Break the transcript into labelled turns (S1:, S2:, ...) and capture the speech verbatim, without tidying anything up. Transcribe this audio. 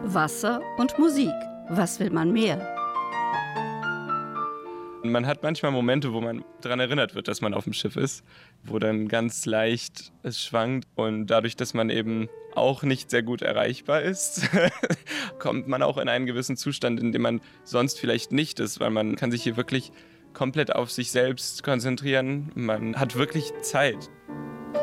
S1: Wasser und Musik. Was will man mehr?
S2: Man hat manchmal Momente, wo man daran erinnert wird, dass man auf dem Schiff ist, wo dann ganz leicht es schwankt und dadurch, dass man eben auch nicht sehr gut erreichbar ist, kommt man auch in einen gewissen Zustand, in dem man sonst vielleicht nicht ist, weil man kann sich hier wirklich komplett auf sich selbst konzentrieren. Man hat wirklich Zeit.